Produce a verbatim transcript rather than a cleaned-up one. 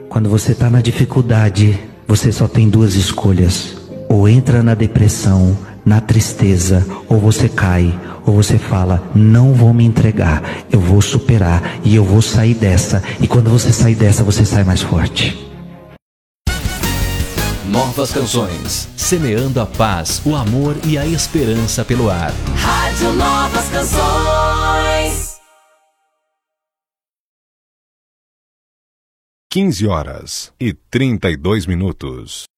Quando você tá na dificuldade, você só tem duas escolhas. Ou entra na depressão, na tristeza, ou você cai, ou você fala, não vou me entregar, eu vou superar e eu vou sair dessa. E quando você sair dessa, você sai mais forte. Novas canções, semeando a paz, o amor e a esperança pelo ar. Rádio Novas Canções. quinze horas e trinta e dois minutos.